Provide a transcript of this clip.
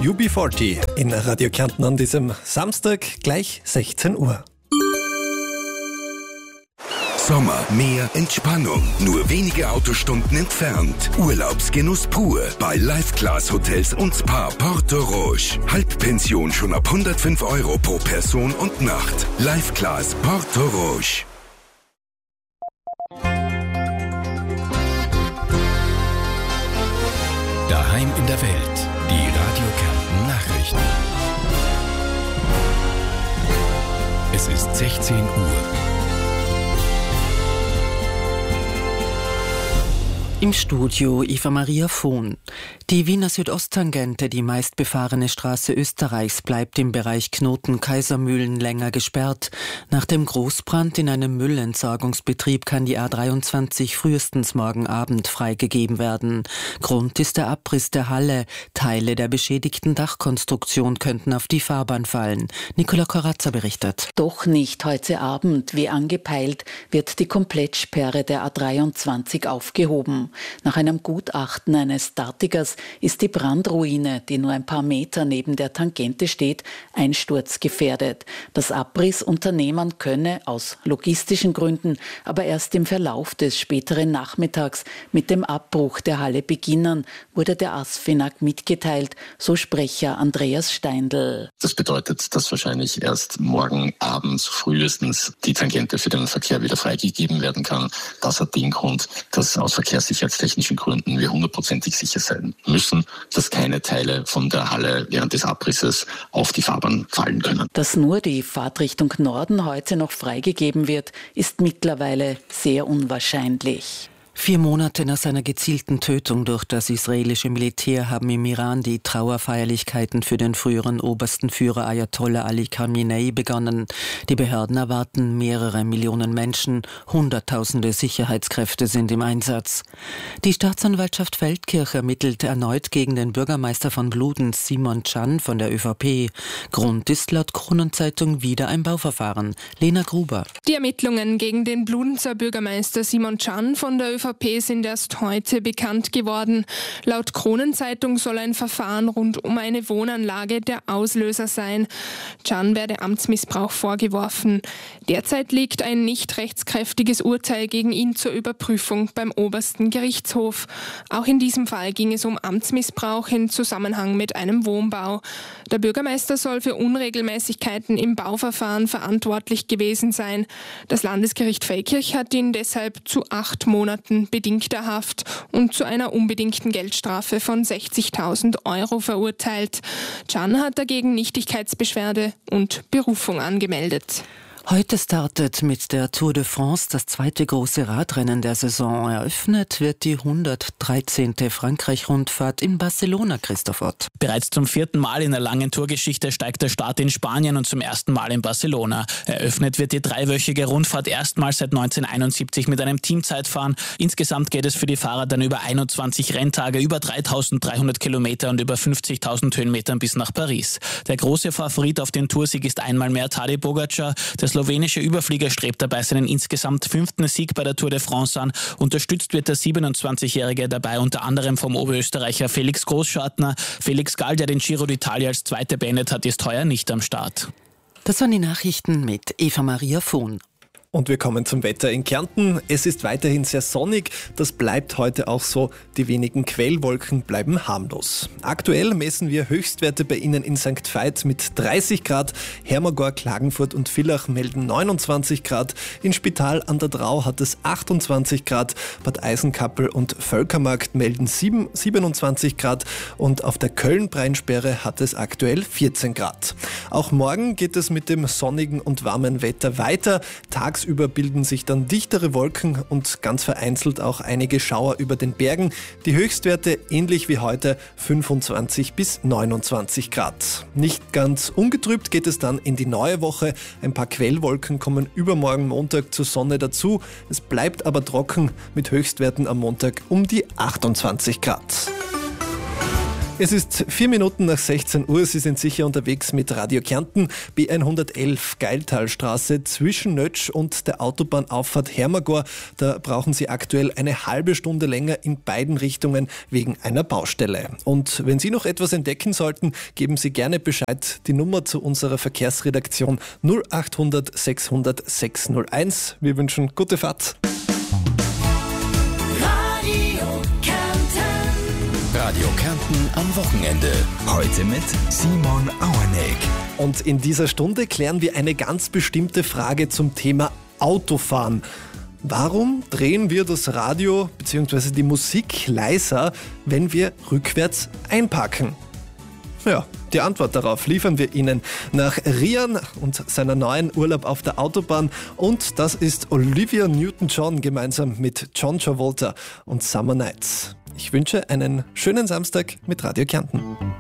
UB40 in Radio Kärnten an diesem Samstag gleich 16 Uhr. Sommer, Meer, Entspannung. Nur wenige Autostunden entfernt. Urlaubsgenuss pur bei Life Class Hotels und Spa Porto Roche. Halbpension schon ab 105 € pro Person und Nacht. Life Class Porto Roche. Daheim in der Welt. Die Radio Kärnten Nachrichten. Es ist 16 Uhr. Im Studio Eva Maria Vohn. Die Wiener Südosttangente, die meistbefahrene Straße Österreichs, bleibt im Bereich Knoten-Kaisermühlen länger gesperrt. Nach dem Großbrand in einem Müllentsorgungsbetrieb kann die A23 frühestens morgen Abend freigegeben werden. Grund ist der Abriss der Halle. Teile der beschädigten Dachkonstruktion könnten auf die Fahrbahn fallen. Nicola Corazza berichtet. Doch nicht heute Abend. Wie angepeilt wird die Komplettsperre der A23 aufgehoben. Nach einem Gutachten eines Statikers ist die Brandruine, die nur ein paar Meter neben der Tangente steht, einsturzgefährdet. Das Abrissunternehmen könne aus logistischen Gründen aber erst im Verlauf des späteren Nachmittags mit dem Abbruch der Halle beginnen, wurde der ASFINAG mitgeteilt, so Sprecher Andreas Steindl. Das bedeutet, dass wahrscheinlich erst morgen Abend frühestens die Tangente für den Verkehr wieder freigegeben werden kann. Das hat den Grund, dass aus verkehrssicherheitstechnischen Gründen wir hundertprozentig sicher sein müssen, dass keine Teile von der Halle während des Abrisses auf die Fahrbahn fallen können. Dass nur die Fahrtrichtung Norden heute noch freigegeben wird, ist mittlerweile sehr unwahrscheinlich. 4 Monate nach seiner gezielten Tötung durch das israelische Militär haben im Iran die Trauerfeierlichkeiten für den früheren obersten Führer Ayatollah Ali Khamenei begonnen. Die Behörden erwarten mehrere Millionen Menschen, Hunderttausende Sicherheitskräfte sind im Einsatz. Die Staatsanwaltschaft Feldkirch ermittelt erneut gegen den Bürgermeister von Bludenz, Simon Can von der ÖVP. Grund ist laut Kronenzeitung wieder ein Bauverfahren. Lena Gruber. Die Ermittlungen gegen den Bludenzer Bürgermeister Simon Can von der ÖVP sind erst heute bekannt geworden. Laut Kronenzeitung soll ein Verfahren rund um eine Wohnanlage der Auslöser sein. Can werde Amtsmissbrauch vorgeworfen. Derzeit liegt ein nicht rechtskräftiges Urteil gegen ihn zur Überprüfung beim obersten Gerichtshof. Auch in diesem Fall ging es um Amtsmissbrauch in Zusammenhang mit einem Wohnbau. Der Bürgermeister soll für Unregelmäßigkeiten im Bauverfahren verantwortlich gewesen sein. Das Landesgericht Feldkirch hat ihn deshalb zu 8 Monaten bedingter Haft und zu einer unbedingten Geldstrafe von 60.000 € verurteilt. Can hat dagegen Nichtigkeitsbeschwerde und Berufung angemeldet. Heute startet mit der Tour de France das zweite große Radrennen der Saison. Eröffnet wird die 113. Frankreich-Rundfahrt in Barcelona, Christoph Ott. Bereits zum 4. Mal in der langen Tourgeschichte steigt der Start in Spanien und zum 1. Mal in Barcelona. Eröffnet wird die 3-wöchige Rundfahrt erstmals seit 1971 mit einem Teamzeitfahren. Insgesamt geht es für die Fahrer dann über 21 Renntage, über 3.300 Kilometer und über 50.000 Höhenmetern bis nach Paris. Der große Favorit auf den Toursieg ist einmal mehr Tadej Pogačar. Der slowenische Überflieger strebt dabei seinen insgesamt 5. Sieg bei der Tour de France an. Unterstützt wird der 27-Jährige dabei unter anderem vom Oberösterreicher Felix Großschartner. Felix Gall, der den Giro d'Italia als Zweiter beendet hat, ist heuer nicht am Start. Das waren die Nachrichten mit Eva Maria Vohn. Und wir kommen zum Wetter in Kärnten. Es ist weiterhin sehr sonnig, das bleibt heute auch so. Die wenigen Quellwolken bleiben harmlos. Aktuell messen wir Höchstwerte bei Ihnen in St. Veit mit 30 Grad. Hermagor, Klagenfurt und Villach melden 29 Grad. In Spital an der Drau hat es 28 Grad. Bad Eisenkappel und Völkermarkt melden 27 Grad. Und auf der Köln-Breinsperre hat es aktuell 14 Grad. Auch morgen geht es mit dem sonnigen und warmen Wetter weiter. Tagsüber bilden sich dann dichtere Wolken und ganz vereinzelt auch einige Schauer über den Bergen. Die Höchstwerte ähnlich wie heute 25 bis 29 Grad. Nicht ganz ungetrübt geht es dann in die neue Woche. Ein paar Quellwolken kommen übermorgen Montag zur Sonne dazu. Es bleibt aber trocken mit Höchstwerten am Montag um die 28 Grad. Es ist 4 Minuten nach 16 Uhr. Sie sind sicher unterwegs mit Radio Kärnten. B111 Geiltalstraße zwischen Nötsch und der Autobahnauffahrt Hermagor. Da brauchen Sie aktuell eine halbe Stunde länger in beiden Richtungen wegen einer Baustelle. Und wenn Sie noch etwas entdecken sollten, geben Sie gerne Bescheid. Die Nummer zu unserer Verkehrsredaktion 0800 600 601. Wir wünschen gute Fahrt. Radio Kärnten am Wochenende. Heute mit Simon Auerneck. Und in dieser Stunde klären wir eine ganz bestimmte Frage zum Thema Autofahren. Warum drehen wir das Radio bzw. die Musik leiser, wenn wir rückwärts einparken? Ja, die Antwort darauf liefern wir Ihnen nach Rian und seiner neuen Urlaub auf der Autobahn. Und das ist Olivia Newton-John gemeinsam mit John Travolta und Summer Nights. Ich wünsche einen schönen Samstag mit Radio Kärnten.